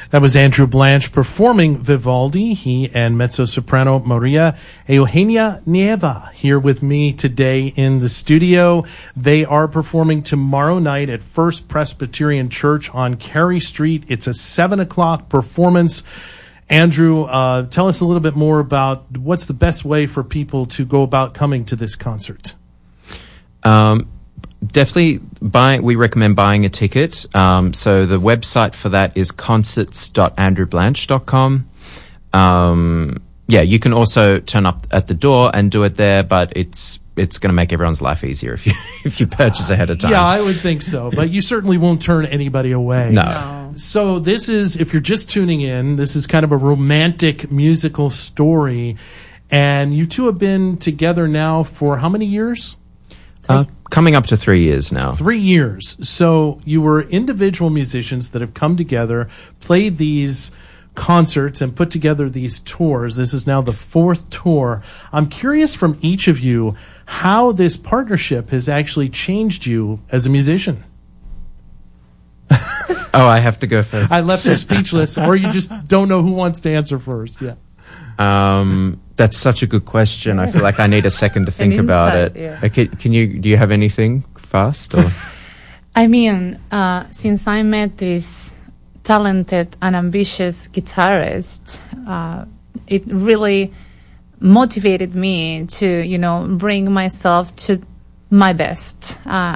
That was Andrew Blanche performing Vivaldi. He and mezzo-soprano Maria Eugenia Nieva here with me today in the studio. They are performing tomorrow night at First Presbyterian Church on Carey Street. It's a 7:00 performance. Andrew, tell us a little bit more about what's the best way for people to go about coming to this concert. Definitely we recommend buying a ticket. So the website for that is concerts.andrewblanche.com. You can also turn up at the door and do it there, but it's going to make everyone's life easier if you purchase ahead of time. Yeah, I would think so. But you certainly won't turn anybody away. No. So this is, if you're just tuning in, this is kind of a romantic musical story. And you two have been together now for how many years? Coming up to 3 years now. 3 years. So you were individual musicians that have come together, played these concerts, and put together these tours. This is now the 4th tour. I'm curious from each of you how this partnership has actually changed you as a musician. Oh, I have to go first. I left you speechless, or you just don't know who wants to answer first. Yeah. That's such a good question. I feel like I need a second to think about it. Yeah. Okay, do you have anything fast? Or? I mean, since I met this talented and ambitious guitarist, it really motivated me to, bring myself to my best.